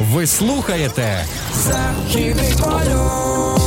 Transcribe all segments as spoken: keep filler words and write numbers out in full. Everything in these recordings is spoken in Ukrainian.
Ви слухаєте Західний полюс.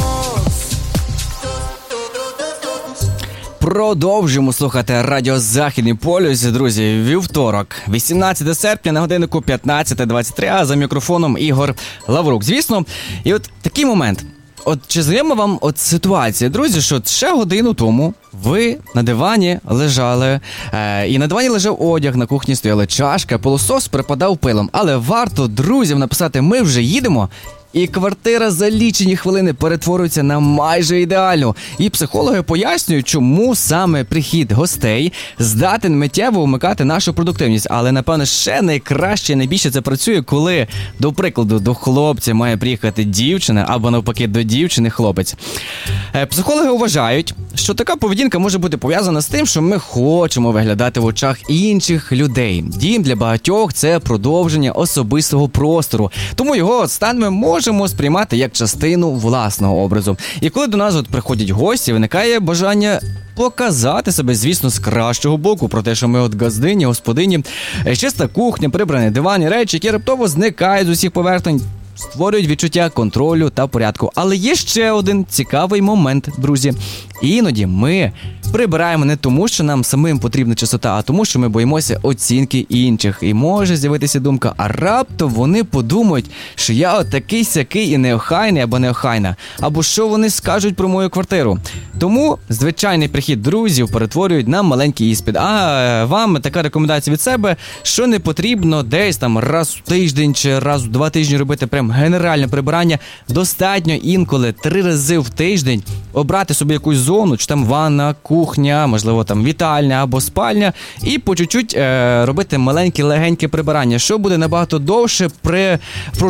Продовжуємо слухати радіо Західний полюс, друзі. Вівторок, вісімнадцяте серпня, на годиннику п'ятнадцята двадцять три, а за мікрофоном Ігор Лаврук. Звісно, і от такий момент. От чи знайома вам от ситуація, друзі, що ще годину тому ви на дивані лежали, е, і на дивані лежав одяг, на кухні стояла чашка, пилосос припадав пилом. Але варто друзям написати «ми вже їдемо», і квартира за лічені хвилини перетворюється на майже ідеальну. І психологи пояснюють, чому саме прихід гостей здатен миттєво вмикати нашу продуктивність. Але, напевно, ще найкраще і найбільше це працює, коли, до прикладу, до хлопця має приїхати дівчина, або навпаки до дівчини хлопець. Психологи вважають, що така поведінка може бути пов'язана з тим, що ми хочемо виглядати в очах інших людей. Дім для багатьох – це продовження особистого простору. Тому його стан ми можемо можемо сприймати як частину власного образу. І коли до нас от приходять гості, виникає бажання показати себе, звісно, з кращого боку, про те, що ми от газдині, господині, чиста кухня, прибрані дивані, речі, які раптово зникають з усіх поверхонь, створюють відчуття контролю та порядку. Але є ще один цікавий момент, друзі. Іноді ми прибираємо не тому, що нам самим потрібна чистота, а тому, що ми боїмося оцінки інших. І може з'явитися думка, а раптом вони подумають, що я отакий сякий і неохайний або неохайна, або що вони скажуть про мою квартиру. Тому звичайний прихід друзів перетворюють на маленький іспит. А вам така рекомендація від себе, що не потрібно десь там раз в тиждень чи раз в два тижні робити прям генеральне прибирання. Достатньо інколи три рази в тиждень обрати собі якусь зону, чи там ванна, кухня, можливо там вітальня або спальня, і по чуть-чуть е, робити маленьке легеньке прибирання, що буде набагато довше при...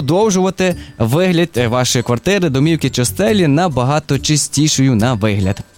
продовжувати вигляд вашої квартири, домівки чи стелі набагато чистішою на вигляд.